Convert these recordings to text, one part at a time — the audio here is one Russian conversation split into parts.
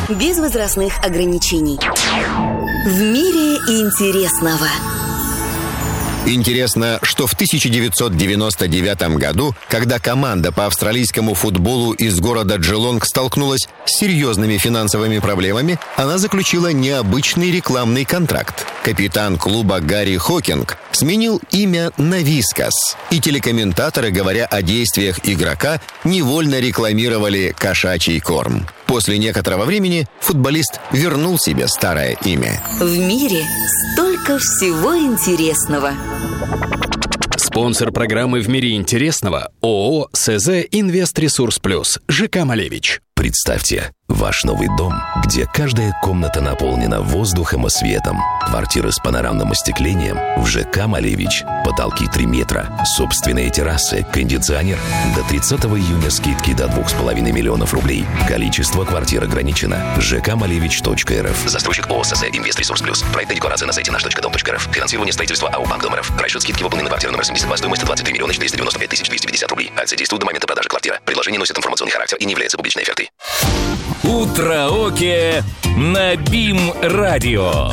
без возрастных ограничений. В мире интересного. Интересно, что в 1999 году, когда команда по австралийскому футболу из города Джелонг столкнулась с серьезными финансовыми проблемами, она заключила необычный рекламный контракт. Капитан клуба Гарри Хокинг сменил имя на Вискас, и телекомментаторы, говоря о действиях игрока, невольно рекламировали кошачий корм. После некоторого времени футболист вернул себе старое имя. В мире столько всего интересного. Спонсор программы «В мире интересного» ООО «СЗ Инвест-Ресурс Плюс» ЖК «Малевич». Представьте, ваш новый дом, где каждая комната наполнена воздухом и светом. Квартиры с панорамным остеклением в ЖК «Малевич». Потолки 3 метра, собственные террасы, кондиционер. До 30 июня скидки до 2,5 миллионов рублей. Количество квартир ограничено. жкмалевич.рф. Застройщик ООО «СЗ Инвест-Ресурс Плюс». Проектная декларация на сайте наш.дом.рф. Финансирование строительства АО «Банк Дом РФ». Расчет скидки выполнен на квартиру номер 72 стоимостью 23 миллиона 495 тысяч 250 рублей. Акция действует до момента продажи квартиры. Предложение носит информационный характер и не является публичной офертой. Утрооке на БИМ-радио.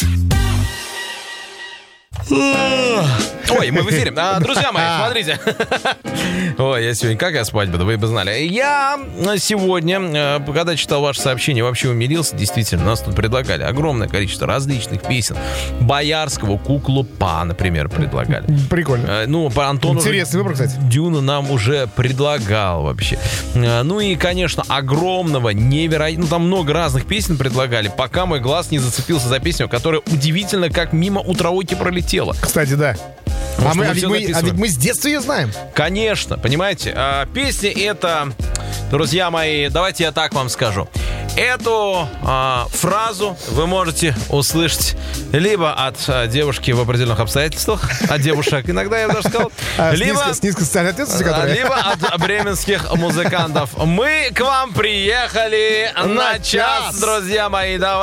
Ой, мы в эфире. Друзья мои, смотрите. Ой, я сегодня, как я спать буду, вы бы знали. Я сегодня, когда читал ваше сообщение, вообще умилился. Действительно, нас тут предлагали огромное количество различных песен. Боярского, Куклу Па, например, предлагали. Прикольно. Ну, по Антону... Интересный выбор, кстати. Дюна нам уже предлагал вообще. Ну и, конечно, огромного, невероятно... Ну, там много разных песен предлагали, пока мой глаз не зацепился за песню, которая удивительно как мимо утроуки пролетела. Кстати, да. Ведь мы с детства ее знаем. Конечно, понимаете. Песня это, друзья мои, давайте я так вам скажу. Эту фразу вы можете услышать либо от девушки в определенных обстоятельствах, от девушек иногда, я бы даже сказал, с низкой социальной ответственностью, либо от бременских музыкантов. Мы к вам приехали на час, друзья мои.